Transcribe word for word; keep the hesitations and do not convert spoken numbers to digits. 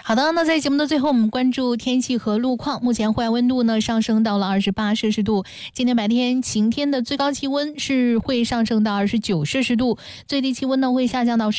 好的，那在节目的最后，我们关注天气和路况。目前户外温度呢上升到了二十八摄氏度，今天白天晴天的最高气温是会上升到二十九摄氏度，最低气温呢会下降到